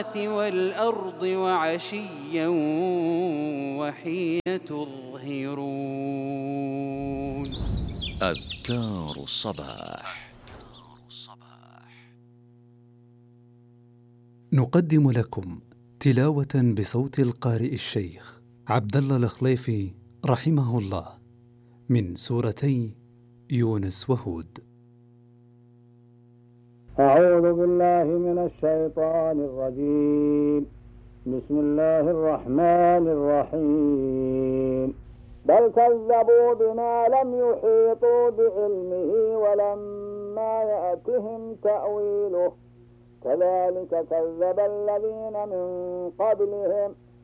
والأرض وعشيا وحين تظهرون. أذكار الصباح. نقدم لكم تلاوة بصوت القارئ الشيخ عبد الله الخليفي رحمه الله من سورتي يونس وهود. أعوذ بالله من الشيطان الرجيم. بسم الله الرحمن الرحيم. بل كذبوا بما لم يحيطوا بعلمه ولما يأتهم تأويله كذلك كذب الذين من قبلهم